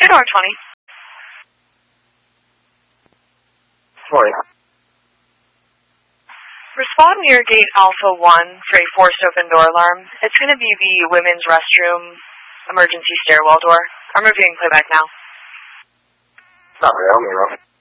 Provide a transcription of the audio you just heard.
door 20. 40. Respond near gate Alpha 1 for a forced open door alarm. It's going to be the women's restroom emergency stairwell door. I'm reviewing playback now. Copy, I'll move up.